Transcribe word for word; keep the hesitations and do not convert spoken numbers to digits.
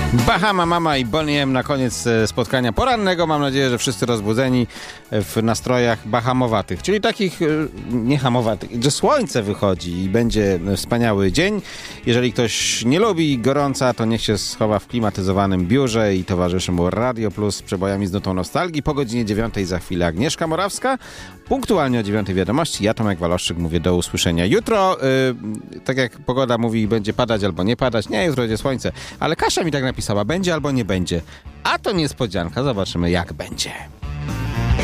Bahama Mama i Boney M na koniec spotkania porannego. Mam nadzieję, że wszyscy rozbudzeni w nastrojach bahamowatych, czyli takich niehamowatych, że słońce wychodzi i będzie wspaniały dzień. Jeżeli ktoś nie lubi gorąca, to niech się schowa w klimatyzowanym biurze i towarzyszy mu Radio Plus z przebojami z nutą nostalgii. Po godzinie dziewiątej za chwilę Agnieszka Morawska. Punktualnie o dziewiątej wiadomości. Ja, Tomek Waloszczyk, mówię do usłyszenia. Jutro, yy, tak jak pogoda mówi, będzie padać albo nie padać. Nie, jutro będzie słońce. Ale Kasia mi tak napisała, będzie albo nie będzie. A to niespodzianka. Zobaczymy, jak będzie.